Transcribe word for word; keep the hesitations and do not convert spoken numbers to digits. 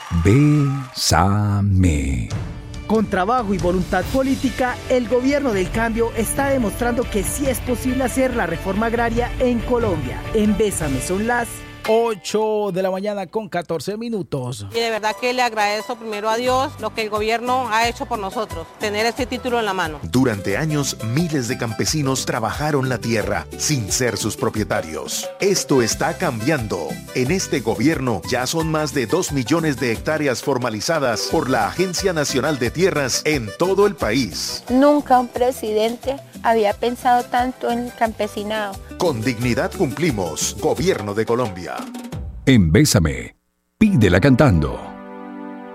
Bésame. Con trabajo y voluntad política, el gobierno del cambio está demostrando que sí es posible hacer la reforma agraria en Colombia. En Bésame son las ocho de la mañana con catorce minutos. Y de verdad que le agradezco primero a Dios lo que el gobierno ha hecho por nosotros, tener este título en la mano. Durante años, miles de campesinos trabajaron la tierra sin ser sus propietarios. Esto está cambiando. En este gobierno ya son más de dos millones de hectáreas formalizadas por la Agencia Nacional de Tierras en todo el país. Nunca un presidente había pensado tanto en el campesinado. Con dignidad cumplimos. Gobierno de Colombia. En Bésame, pídela cantando.